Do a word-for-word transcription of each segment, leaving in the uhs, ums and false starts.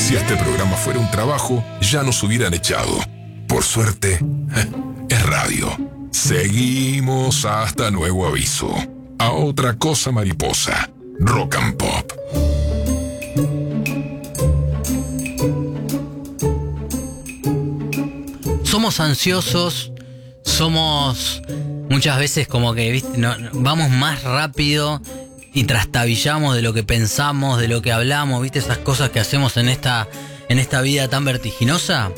Si este programa fuera un trabajo, ya nos hubieran echado. Por suerte, es radio. Seguimos hasta nuevo aviso. A otra cosa mariposa. Rock and Pop. Somos ansiosos, somos muchas veces como que, ¿viste? No, vamos más rápido y trastabillamos de lo que pensamos, de lo que hablamos, ¿viste? Esas cosas que hacemos en esta, en esta vida tan vertiginosa.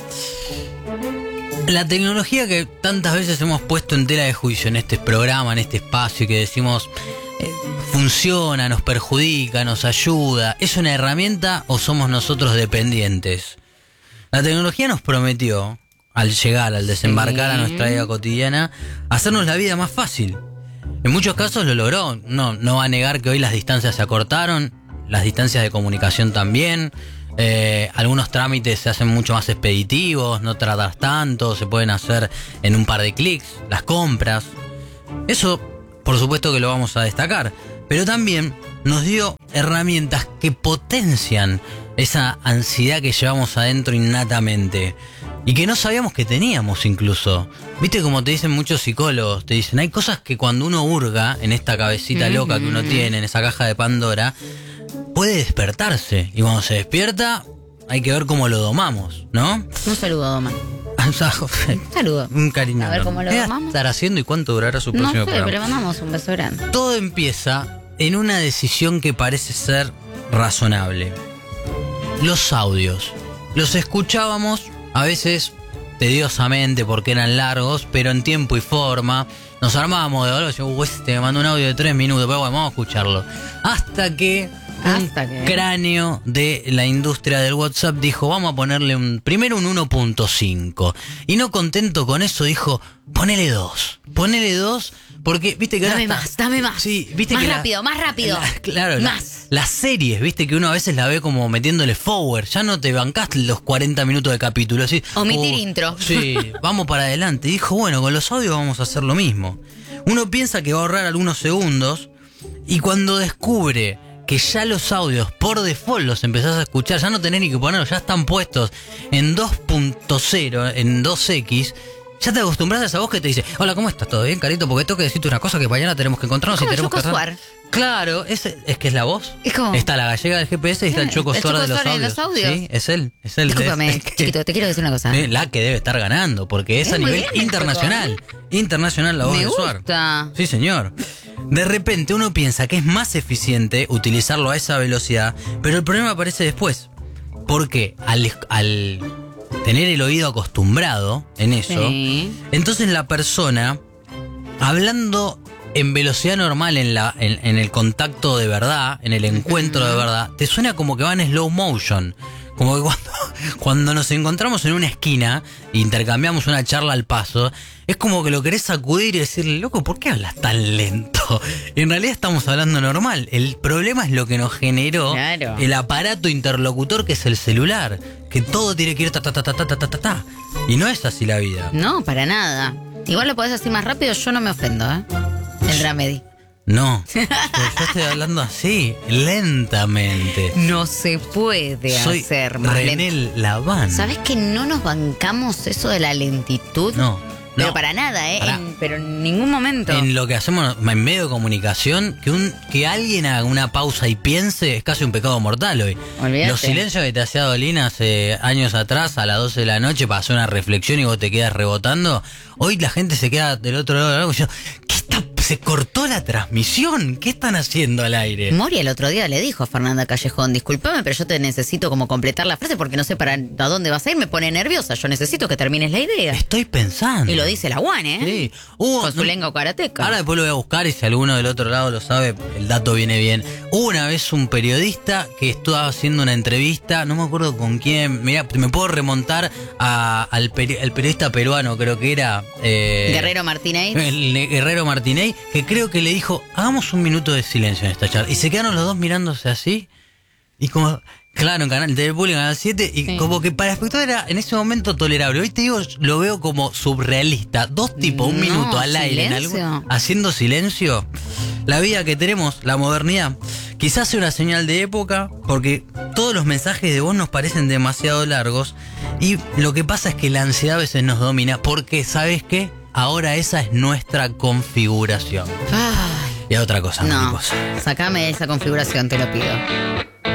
La tecnología que tantas veces hemos puesto en tela de juicio en este programa, en este espacio, y que decimos eh, funciona, nos perjudica, nos ayuda, ¿es una herramienta o somos nosotros dependientes? La tecnología nos prometió, al llegar, al desembarcar sí. a nuestra vida cotidiana, hacernos la vida más fácil. En muchos casos lo logró. No, no va a negar que hoy las distancias se acortaron, las distancias de comunicación también. Eh, algunos trámites se hacen mucho más expeditivos, no tratas tanto, se pueden hacer en un par de clics, las compras. Eso, por supuesto que lo vamos a destacar. Pero también nos dio herramientas que potencian esa ansiedad que llevamos adentro innatamente. Y que no sabíamos que teníamos incluso. Viste como te dicen muchos psicólogos, te dicen, hay cosas que cuando uno hurga en esta cabecita mm-hmm. loca que uno tiene, en esa caja de Pandora, puede despertarse. Y cuando se despierta, hay que ver cómo lo domamos, ¿no? Un saludo, Doma. Un saludo. Un cariño. A ver cómo lo ¿Qué domamos? va a estar haciendo y cuánto durará su próximo no sé, programa? Pero le mandamos un beso grande. Todo empieza en una decisión que parece ser razonable. Los audios. Los escuchábamos a veces tediosamente porque eran largos, pero en tiempo y forma. Nos armábamos de valor y decíamos, este me mandó un audio de tres minutos, pero bueno, vamos a escucharlo. Hasta que Hasta un que... cráneo de la industria del WhatsApp dijo, vamos a ponerle un primero un uno punto cinco. Y no contento con eso dijo, ponele dos. Ponele dos, porque viste que dame ahora más, está, dame más. Sí, viste más que rápido, la, más rápido. La, claro, más. La, las series, viste que uno a veces la ve como metiéndole forward. Ya no te bancás los cuarenta minutos de capítulo. Así, omitir oh, intro. Sí, vamos para adelante. Y dijo, bueno, con los audios vamos a hacer lo mismo. Uno piensa que va a ahorrar algunos segundos y cuando descubre que ya los audios por default los empezás a escuchar, ya no tenés ni que ponerlos, ya están puestos en dos punto cero, en dos equis, ya te acostumbras a esa voz que te dice, hola, ¿cómo estás? ¿Todo bien, carito? Porque tengo que decirte una cosa que mañana tenemos que encontrarnos y tenemos que hacer... Claro, es, es que es la voz. Es como... Está la gallega del G P S y está el Choco el Suar de, de los audios. Sí, es él. Es él. Discúlpame, es que, chiquito, te quiero decir una cosa. La que debe estar ganando, porque es, es a nivel bien, internacional. Internacional la voz Me de Suar. gusta. Sí, señor. De repente uno piensa que es más eficiente utilizarlo a esa velocidad, pero el problema aparece después. Porque al, al tener el oído acostumbrado en eso, sí. entonces la persona, hablando en velocidad normal, en, la, en, en el contacto de verdad, en el encuentro de verdad, te suena como que va en slow motion. Como que cuando, cuando nos encontramos en una esquina e intercambiamos una charla al paso, es como que lo querés sacudir y decirle, loco, ¿por qué hablas tan lento? Y en realidad estamos hablando normal. El problema es lo que nos generó claro. el aparato interlocutor que es el celular. Que todo tiene que ir ta ta ta ta ta ta ta ta. Y no es así la vida. No, para nada. Igual lo podés hacer más rápido, yo no me ofendo, ¿eh? El Dramedy. No, pero yo estoy hablando así, lentamente. No se puede Soy hacer más René lento. Laván. ¿Sabes que no nos bancamos eso de la lentitud? No. Pero no, para nada, ¿eh? Para, en, pero en ningún momento. En lo que hacemos en medio de comunicación, que un que alguien haga una pausa y piense es casi un pecado mortal hoy. Olvídate. Los silencios que te hacía Dolina hace años atrás, a las doce de la noche, para hacer una reflexión y vos te quedas rebotando. Hoy la gente se queda del otro lado del diciendo, ¿qué está? Se cortó la transmisión. ¿Qué están haciendo al aire? Moria el otro día le dijo a Fernanda Callejón, discúlpame, pero yo te necesito como completar la frase porque no sé para a dónde vas a ir, me pone nerviosa. Yo necesito que termines la idea. Estoy pensando. Y lo dice la Juan, ¿eh? Sí. Hubo, con su lengua karateca. Ahora después lo voy a buscar y si alguno del otro lado lo sabe, el dato viene bien. Hubo una vez un periodista que estaba haciendo una entrevista, no me acuerdo con quién, mirá, me puedo remontar a, al peri- el periodista peruano, creo que era... Eh, Guerrero Martínez. El Guerrero Martínez, que creo que le dijo, hagamos un minuto de silencio en esta charla. Y se quedaron los dos mirándose así, y como... Claro, en Canal Telepúblico, Canal siete, y sí. como que para el espectador era en ese momento tolerable. Hoy te digo, lo veo como surrealista. Dos tipos, un no, minuto al aire, en algo, haciendo silencio. La vida que tenemos, la modernidad, Quizás sea una señal de época, porque todos los mensajes de voz nos parecen demasiado largos y lo que pasa es que la ansiedad a veces nos domina porque, ¿sabes qué? Ahora esa es nuestra configuración. Ay, Y a otra cosa, no, mariposa. sacame esa configuración, te lo pido.